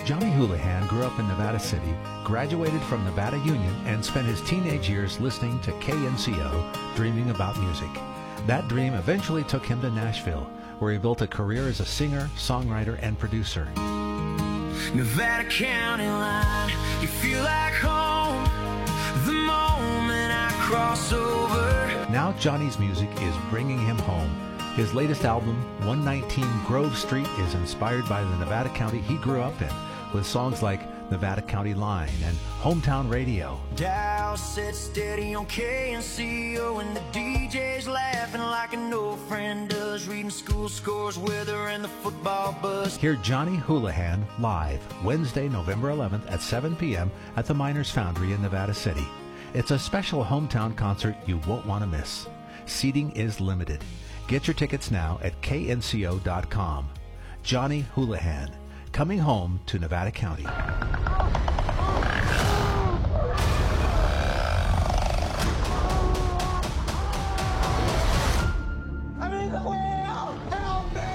Johnny Houlihan grew up in Nevada City, graduated from Nevada Union, and spent his teenage years listening to KNCO, dreaming about music. That dream eventually took him to Nashville, where he built a career as a singer, songwriter, and producer. Nevada County line, you feel like home the moment I cross over. Now Johnny's music is bringing him home. His latest album, 119 Grove Street, is inspired by the Nevada County he grew up in, with songs like Nevada County Line and Hometown Radio. Dial set steady on KNCO and the DJ's laughing like an old friend does, reading school scores, weather, and the football buzz. Hear Johnny Houlihan live Wednesday, November 11th at 7 p.m. at the Miners Foundry in Nevada City. It's a special hometown concert you won't want to miss. Seating is limited. Get your tickets now at knco.com. Johnny Houlihan, coming home to Nevada County. I'm in the well! Help me!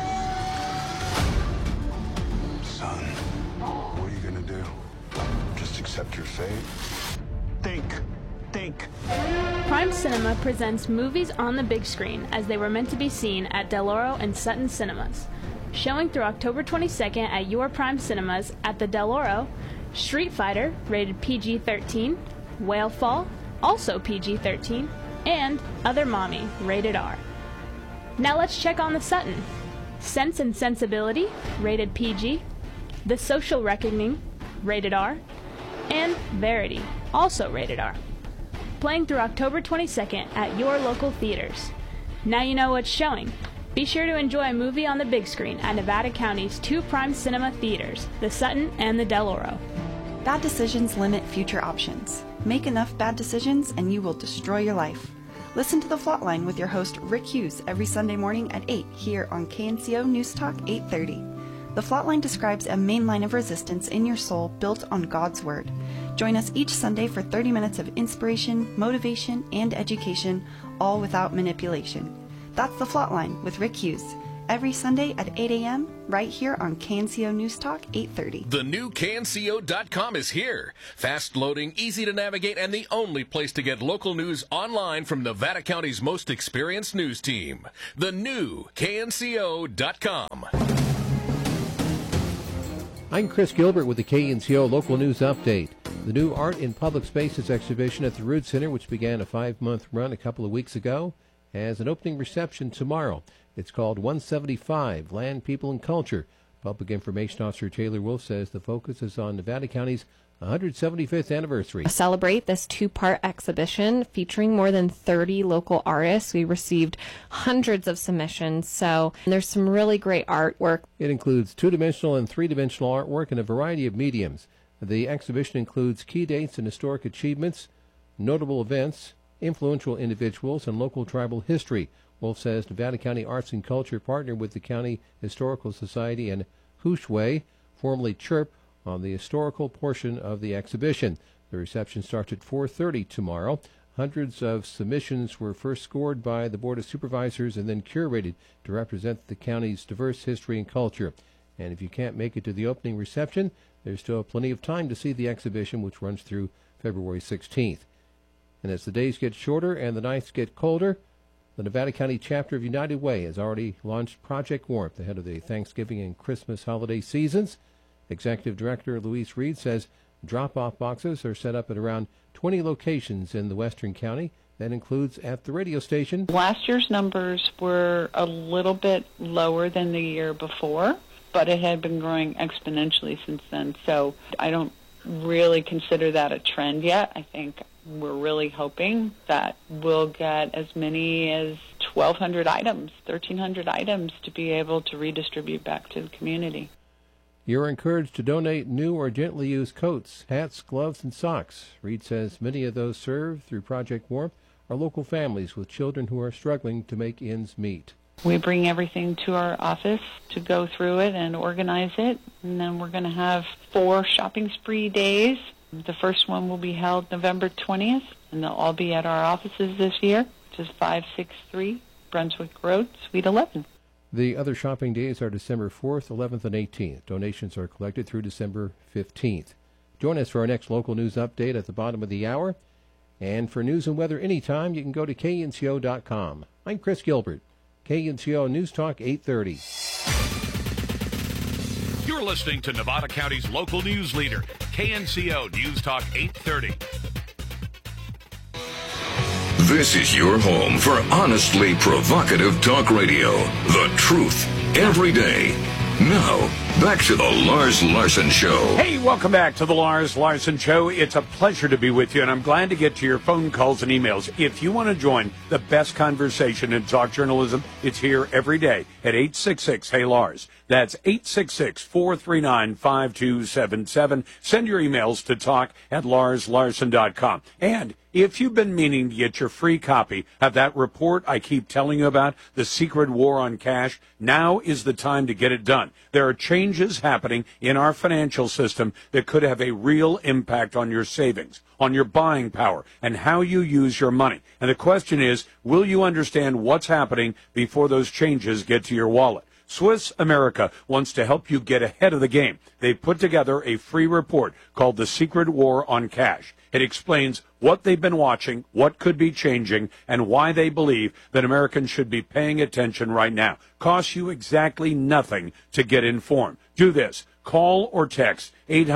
Son, what are you gonna do? Just accept your fate? Think. Prime Cinema presents movies on the big screen as they were meant to be seen at Del Oro and Sutton Cinemas. Showing through October 22nd at your Prime Cinemas at the Del Oro, Street Fighter, rated PG-13, Whale Fall, also PG-13, and Other Mommy, rated R. Now let's check on the Sutton. Sense and Sensibility, rated PG, The Social Reckoning, rated R, and Verity, also rated R. Playing through October 22nd at your local theaters. Now you know what's showing. Be sure to enjoy a movie on the big screen at Nevada County's two Prime Cinema theaters, the Sutton and the Del Oro. Bad decisions limit future options. Make enough bad decisions and you will destroy your life. Listen to The Flatline with your host Rick Hughes every Sunday morning at 8 here on KNCO News Talk 830. The Flatline describes a main line of resistance in your soul built on God's Word. Join us each Sunday for 30 minutes of inspiration, motivation, and education, all without manipulation. That's The Flatline with Rick Hughes, every Sunday at 8 a.m. right here on KNCO News Talk 830. The new KNCO.com is here. Fast loading, easy to navigate, and the only place to get local news online from Nevada County's most experienced news team. The new KNCO.com. I'm Chris Gilbert with the KNCO Local News Update. The new Art in Public Spaces exhibition at the Rood Center, which began a 5-month run a couple of weeks ago, has an opening reception tomorrow. It's called 175, Land, People, and Culture. Public Information Officer Taylor Wolf says the focus is on Nevada County's 175th anniversary. Celebrate this 2-part exhibition featuring more than 30 local artists. We received hundreds of submissions, so there's some really great artwork. It includes 2-dimensional and 3-dimensional artwork in a variety of mediums. The exhibition includes key dates and historic achievements, notable events, influential individuals, and local tribal history. Wolf says Nevada County Arts and Culture partnered with the County Historical Society and Hooshway, formerly CHIRP, on the historical portion of the exhibition. The reception starts at 4:30 tomorrow. Hundreds of submissions were first scored by the Board of Supervisors and then curated to represent the county's diverse history and culture. And if you can't make it to the opening reception, there's still plenty of time to see the exhibition, which runs through February 16th. And as the days get shorter and the nights get colder, the Nevada County chapter of United Way has already launched Project Warmth ahead of the Thanksgiving and Christmas holiday seasons. Executive Director Louise Reed says drop-off boxes are set up at around 20 locations in the western county. That includes at the radio station. Last year's numbers were a little bit lower than the year before, but it had been growing exponentially since then. So I don't really consider that a trend yet. I think we're really hoping that we'll get as many as 1,200 items, 1,300 items to be able to redistribute back to the community. You're encouraged to donate new or gently used coats, hats, gloves, and socks. Reed says many of those served through Project Warmth are local families with children who are struggling to make ends meet. We bring everything to our office to go through it and organize it, and then we're going to have 4 shopping spree days. The first one will be held November 20th, and they'll all be at our offices this year, which is 563 Brunswick Road, Suite 11. The other shopping days are December 4th, 11th, and 18th. Donations are collected through December 15th. Join us for our next local news update at the bottom of the hour. And for news and weather anytime, you can go to knco.com. I'm Chris Gilbert, KNCO News Talk 830. You're listening to Nevada County's local news leader, KNCO News Talk 830. This is your home for honestly provocative talk radio. The truth, every day. Now, back to the Lars Larson Show. Hey, welcome back to the Lars Larson Show. It's a pleasure to be with you, and I'm glad to get to your phone calls and emails. If you want to join the best conversation in talk journalism, it's here every day at 866-HEY-LARS. That's 866-439-5277. Send your emails to talk@larslarson.com. And if you've been meaning to get your free copy of that report I keep telling you about, The Secret War on Cash, now is the time to get it done. There are changes happening in our financial system that could have a real impact on your savings, on your buying power, and how you use your money. And the question is, will you understand what's happening before those changes get to your wallet? Swiss America wants to help you get ahead of the game. They've put together a free report called The Secret War on Cash. It explains what they've been watching, what could be changing, and why they believe that Americans should be paying attention right now. Costs you exactly nothing to get informed. Do this. Call or text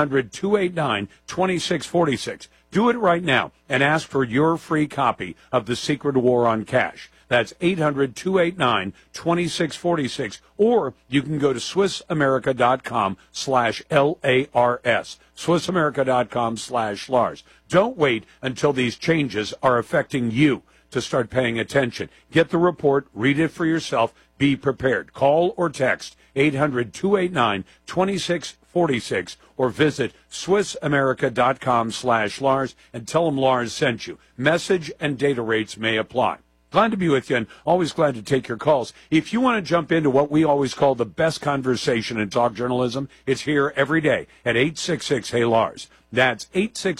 800-289-2646. Do it right now and ask for your free copy of The Secret War on Cash. That's 800-289-2646. Or you can go to SwissAmerica.com/LARS. SwissAmerica.com/Lars. Don't wait until these changes are affecting you to start paying attention. Get the report, read it for yourself, be prepared. Call or text 800-289-2646 or visit SwissAmerica.com/Lars and tell them Lars sent you. Message and data rates may apply. Glad to be with you and always glad to take your calls. If you want to jump into what we always call the best conversation in talk journalism, it's here every day at 866-HEY-LARS. That's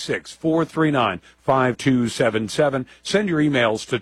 866-439-5277. Send your emails to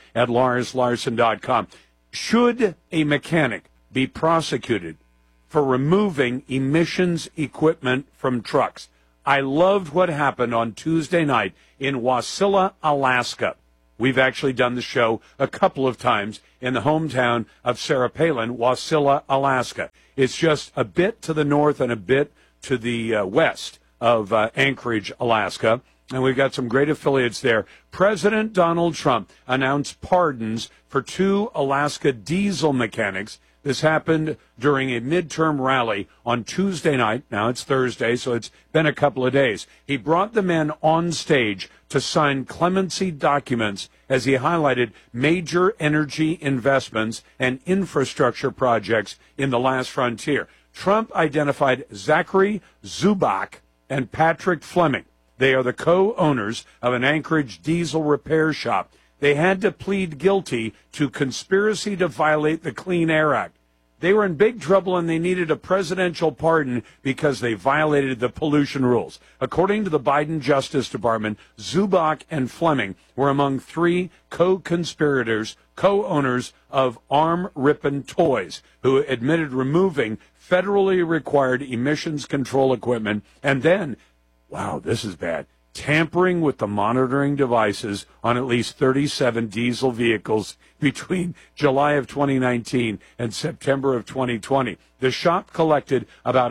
talk@larslarson.com. Should a mechanic be prosecuted for removing emissions equipment from trucks? I loved what happened on Tuesday night in Wasilla, Alaska. We've actually done the show a couple of times in the hometown of Sarah Palin, Wasilla, Alaska. It's just a bit to the north and a bit to the west of Anchorage, Alaska. And we've got some great affiliates there. President Donald Trump announced pardons for 2 Alaska diesel mechanics. This happened during a midterm rally on Tuesday night. Now it's Thursday, so it's been a couple of days. He brought the men on stage to sign clemency documents as he highlighted major energy investments and infrastructure projects in the last frontier. Trump identified Zachary Zubak and Patrick Fleming. They are the co-owners of an Anchorage diesel repair shop. They had to plead guilty to conspiracy to violate the Clean Air Act. They were in big trouble and they needed a presidential pardon because they violated the pollution rules. According to the Biden Justice Department, Zubak and Fleming were among 3 co-conspirators, co-owners of Arm Rippin' Toys, who admitted removing federally required emissions control equipment and then, wow, this is bad, tampering with the monitoring devices on at least 37 diesel vehicles between July of 2019 and September of 2020. The shop collected about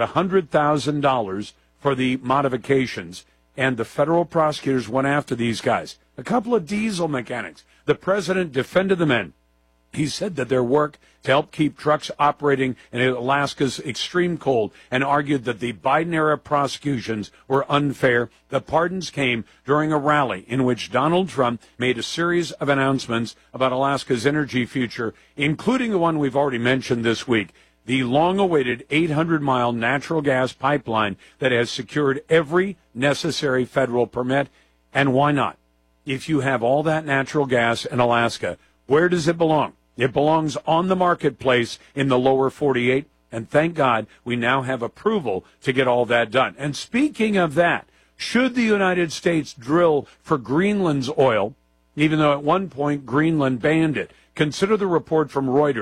$100,000 for the modifications, and the federal prosecutors went after these guys, a couple of diesel mechanics. The president defended the men. He said that their work to help keep trucks operating in Alaska's extreme cold and argued that the Biden-era prosecutions were unfair. The pardons came during a rally in which Donald Trump made a series of announcements about Alaska's energy future, including the one we've already mentioned this week, the long-awaited 800-mile natural gas pipeline that has secured every necessary federal permit. And why not? If you have all that natural gas in Alaska, where does it belong? It belongs on the marketplace in the lower 48, and thank God we now have approval to get all that done. And speaking of that, should the United States drill for Greenland's oil, even though at one point Greenland banned it? Consider the report from Reuters.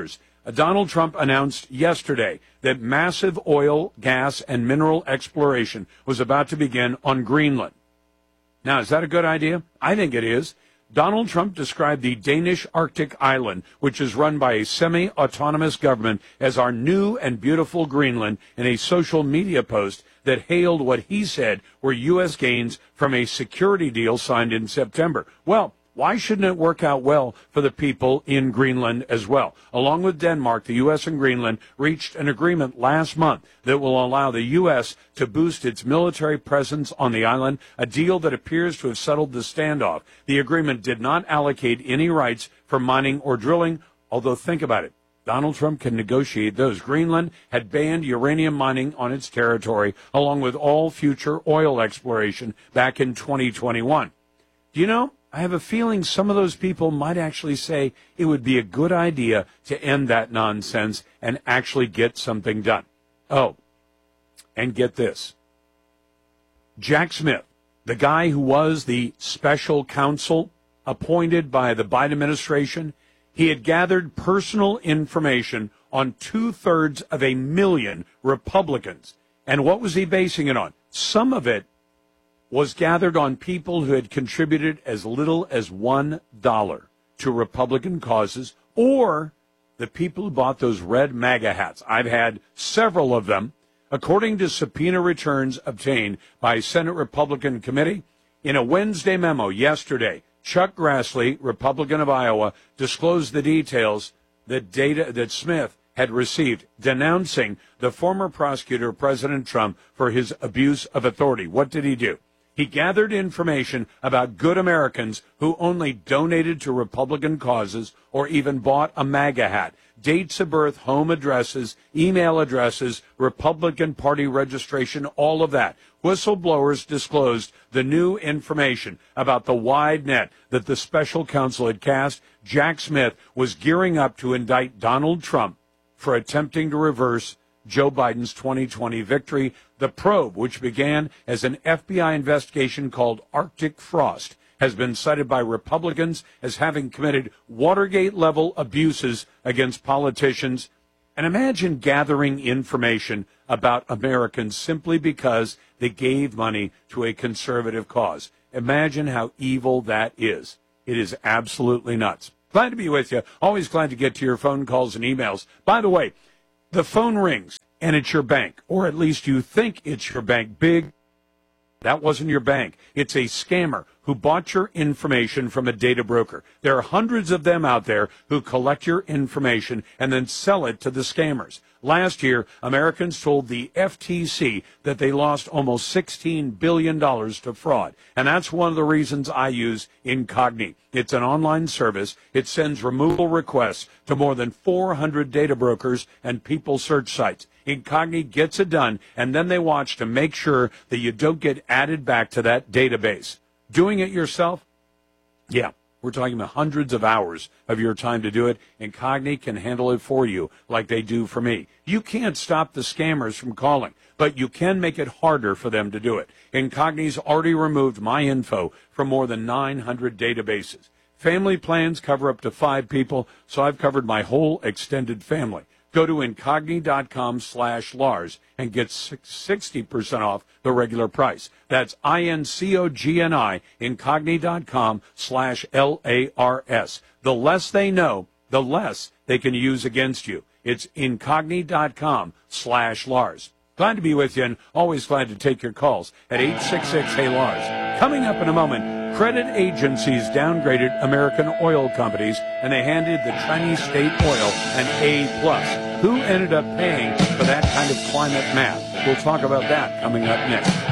Donald Trump announced yesterday that massive oil, gas, and mineral exploration was about to begin on Greenland. Now, is that a good idea? I think it is. Donald Trump described the Danish Arctic island, which is run by a semi-autonomous government, as our new and beautiful Greenland in a social media post that hailed what he said were U.S. gains from a security deal signed in September. Well, why shouldn't it work out well for the people in Greenland as well? Along with Denmark, the U.S. and Greenland reached an agreement last month that will allow the U.S. to boost its military presence on the island, a deal that appears to have settled the standoff. The agreement did not allocate any rights for mining or drilling, although think about it. Donald Trump can negotiate those. Greenland had banned uranium mining on its territory, along with all future oil exploration back in 2021. Do you know? I have a feeling some of those people might actually say it would be a good idea to end that nonsense and actually get something done. Oh, and get this. Jack Smith, the guy who was the special counsel appointed by the Biden administration, he had gathered personal information on 2/3 of 1,000,000 Republicans. And what was he basing it on? Some of it was gathered on people who had contributed as little as $1 to Republican causes, or the people who bought those red MAGA hats. I've had several of them. According to subpoena returns obtained by Senate Republican Committee, in a Wednesday memo yesterday, Chuck Grassley, Republican of Iowa, disclosed the details that Smith had received, denouncing the former prosecutor, President Trump, for his abuse of authority. What did he do? He gathered information about good Americans who only donated to Republican causes or even bought a MAGA hat. Dates of birth, home addresses, email addresses, Republican Party registration, all of that. Whistleblowers disclosed the new information about the wide net that the special counsel had cast. Jack Smith was gearing up to indict Donald Trump for attempting to reverse Joe Biden's 2020 victory. The probe, which began as an FBI investigation called Arctic Frost, has been cited by Republicans as having committed Watergate-level abuses against politicians. And imagine gathering information about Americans simply because they gave money to a conservative cause. Imagine how evil that is. It is absolutely nuts. Glad to be with you. Always glad to get to your phone calls and emails. By the way, the phone rings, and it's your bank, or at least you think it's your bank. Big, that wasn't your bank. It's a scammer who bought your information from a data broker. There are hundreds of them out there who collect your information and then sell it to the scammers. Last year, Americans told the FTC that they lost almost $16 billion to fraud. And that's one of the reasons I use Incogni. It's an online service. It sends removal requests to more than 400 data brokers and people search sites. Incogni gets it done, and then they watch to make sure that you don't get added back to that database. Doing it yourself? Yeah. We're talking about hundreds of hours of your time to do it. Incogni can handle it for you like they do for me. You can't stop the scammers from calling, but you can make it harder for them to do it. Incogni's already removed my info from more than 900 databases. Family plans cover up to 5 people, so I've covered my whole extended family. Go to Incogni.com/Lars and get 60% off the regular price. That's INCOGNI, Incogni.com/LARS. The less they know, the less they can use against you. It's Incogni.com/Lars. Glad to be with you and always glad to take your calls at 866-HEY-LARS. Coming up in a moment, credit agencies downgraded American oil companies and they handed the Chinese state oil an A+. Who ended up paying for that kind of climate math? We'll talk about that coming up next.